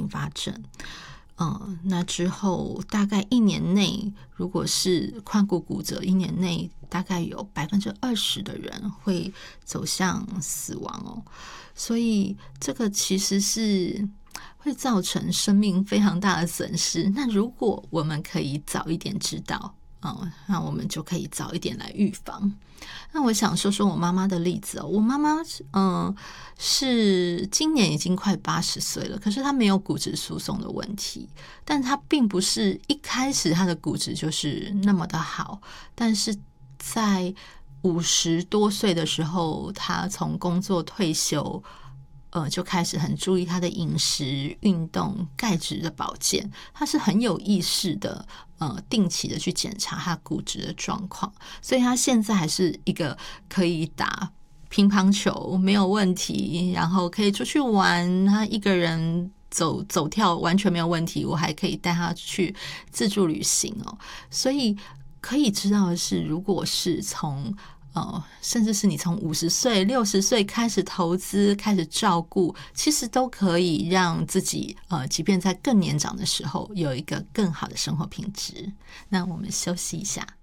发症。那之后大概1年内，如果是髋骨骨折，1年内大概有20%的人会走向死亡哦。所以这个其实是会造成生命非常大的损失。那如果我们可以早一点知道，那我们就可以早一点来预防。那我想说说我妈妈的例子哦。我妈妈是今年已经快80岁了，可是她没有骨质疏松的问题，但她并不是一开始她的骨质就是那么的好，但是在50多岁的时候，她从工作退休，就开始很注意他的饮食、运动、钙质的保健，他是很有意识的，定期的去检查他骨质的状况，所以他现在还是一个可以打乒乓球没有问题，然后可以出去玩，他一个人走跳完全没有问题，我还可以带他去自助旅行哦。所以可以知道的是，如果是从甚至是你从50岁、60岁开始投资、开始照顾，其实都可以让自己即便在更年长的时候有一个更好的生活品质。那我们休息一下。